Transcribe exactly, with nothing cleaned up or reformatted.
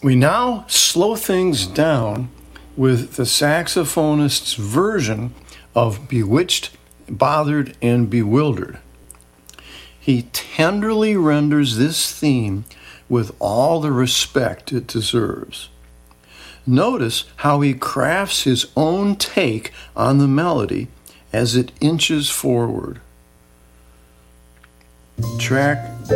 We now slow things down with the saxophonist's version of Bewitched, Bothered, and Bewildered. He tenderly renders this theme with all the respect it deserves. Notice how he crafts his own take on the melody as it inches forward. Track